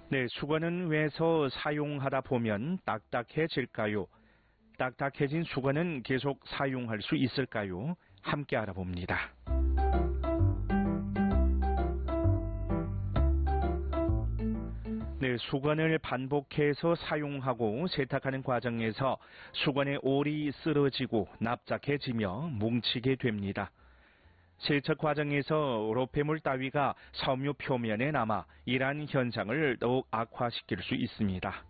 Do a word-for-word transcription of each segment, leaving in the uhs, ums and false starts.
네, 수건은 왜서 사용하다 보면 딱딱해질까요? 딱딱해진 수건은 계속 사용할 수 있을까요? 함께 알아봅니다. 네, 수건을 반복해서 사용하고 세탁하는 과정에서 수건의 올이 쓰러지고 납작해지며 뭉치게 됩니다. 세척 과정에서 로폐물 따위가 섬유 표면에 남아 이러한 현상을 더욱 악화시킬 수 있습니다.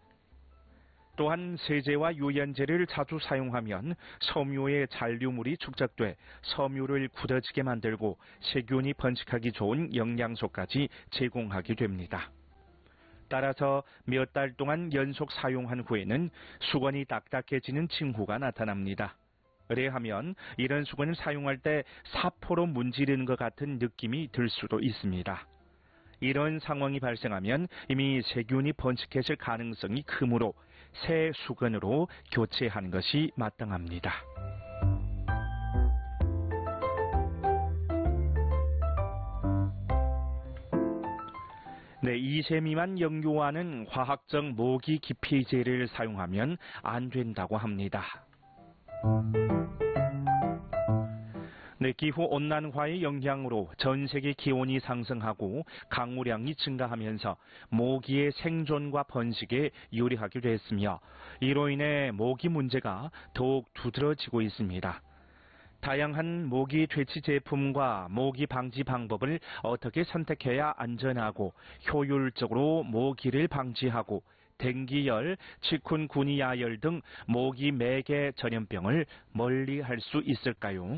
또한 세제와 유연제를 자주 사용하면 섬유의 잔류물이 축적돼 섬유를 굳어지게 만들고 세균이 번식하기 좋은 영양소까지 제공하게 됩니다. 따라서 몇 달 동안 연속 사용한 후에는 수건이 딱딱해지는 징후가 나타납니다. 의뢰하면 이런 수건을 사용할 때 사포로 문지르는 것 같은 느낌이 들 수도 있습니다. 이런 상황이 발생하면 이미 세균이 번식했을 가능성이 크므로 새 수건으로 교체하는 것이 마땅합니다. 네, 이 세 미만 영유아는 화학적 모기 기피제를 사용하면 안 된다고 합니다. 네, 기후온난화의 영향으로 전 세계 기온이 상승하고 강우량이 증가하면서 모기의 생존과 번식에 유리하게 됐으며 이로 인해 모기 문제가 더욱 두드러지고 있습니다. 다양한 모기 퇴치 제품과 모기 방지 방법을 어떻게 선택해야 안전하고 효율적으로 모기를 방지하고 댕기열, 치쿤구니아열 등 모기 매개 전염병을 멀리할 수 있을까요?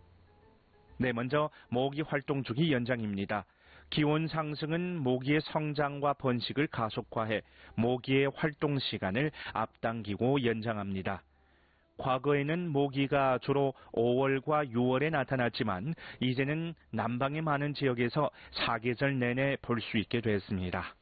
네, 먼저 모기 활동 주기 연장입니다. 기온 상승은 모기의 성장과 번식을 가속화해 모기의 활동 시간을 앞당기고 연장합니다. 과거에는 모기가 주로 오월과 유월에 나타났지만 이제는 남방의 많은 지역에서 사계절 내내 볼 수 있게 됐습니다.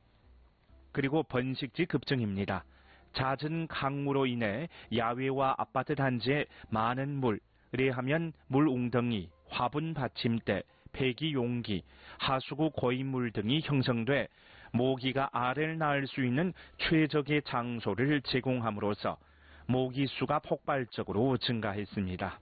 그리고 번식지 급증입니다. 잦은 강우로 인해 야외와 아파트 단지에 많은 물, 의뢰하면 물웅덩이, 화분 받침대, 폐기 용기, 하수구 고인물 등이 형성돼 모기가 알을 낳을 수 있는 최적의 장소를 제공함으로써 모기 수가 폭발적으로 증가했습니다.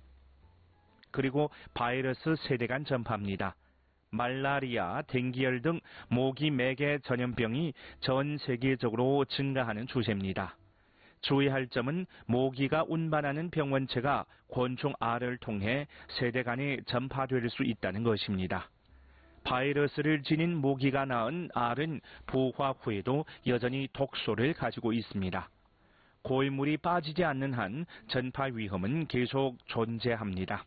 그리고 바이러스 세대 간 전파입니다. 말라리아, 댕기열 등 모기 매개 전염병이 전 세계적으로 증가하는 추세입니다. 주의할 점은 모기가 운반하는 병원체가 곤충 알을 통해 세대 간에 전파될 수 있다는 것입니다. 바이러스를 지닌 모기가 낳은 알은 부화 후에도 여전히 독소를 가지고 있습니다. 고인물이 빠지지 않는 한 전파 위험은 계속 존재합니다.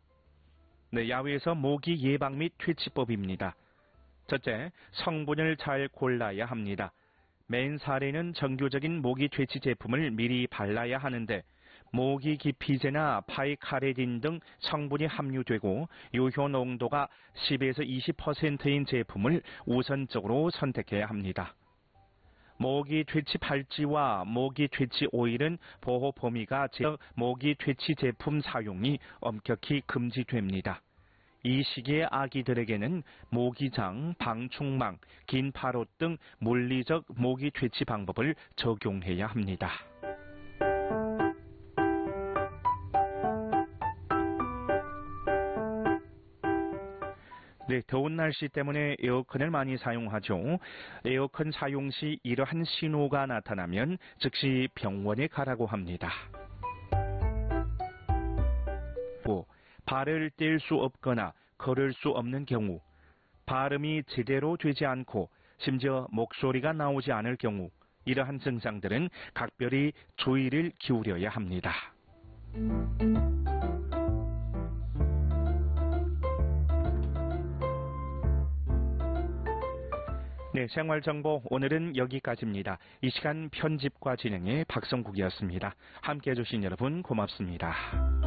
네, 야외에서 모기 예방 및 퇴치법입니다. 첫째, 성분을 잘 골라야 합니다. 맨 사례는 정교적인 모기 퇴치 제품을 미리 발라야 하는데 모기 기피제나 파이카레딘 등 성분이 함유되고 유효 농도가 십에서 이십 퍼센트인 제품을 우선적으로 선택해야 합니다. 모기 퇴치 팔찌와 모기 퇴치 오일은 보호 범위가 제어 모기 퇴치 제품 사용이 엄격히 금지됩니다. 이 시기에 아기들에게는 모기장, 방충망, 긴 파롯 등 물리적 모기 퇴치 방법을 적용해야 합니다. 네, 더운 날씨 때문에 에어컨을 많이 사용하죠. 에어컨 사용 시 이러한 신호가 나타나면 즉시 병원에 가라고 합니다. 발을 뗄 수 없거나 걸을 수 없는 경우, 발음이 제대로 되지 않고 심지어 목소리가 나오지 않을 경우 이러한 증상들은 각별히 주의를 기울여야 합니다. 네, 생활정보 오늘은 여기까지입니다. 이 시간 편집과 진행의 박성국이었습니다. 함께해 주신 여러분 고맙습니다.